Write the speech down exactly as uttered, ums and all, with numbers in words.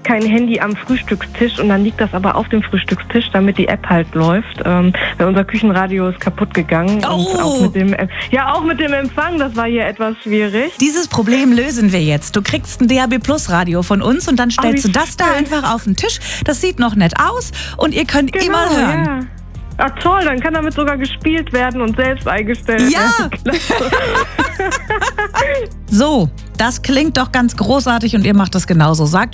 kein Handy am Frühstückstisch und dann liegt das aber auf dem Frühstückstisch, damit die App halt läuft. Ähm, weil unser Küchenradio ist kaputt gegangen. Oh. Und auch mit dem, ja, auch mit dem Empfang, das war hier etwas schwierig. Dieses Problem lösen wir jetzt. Du kriegst ein D A B Plus Radio von uns und dann stellst Oh, du das da schön. einfach auf den Tisch. Das sieht noch nett aus und ihr könnt Genau, immer hören. ja. Ach toll, dann kann damit sogar gespielt werden und selbst eingestellt Ja. werden. So, das klingt doch ganz großartig und ihr macht das genauso. Sagt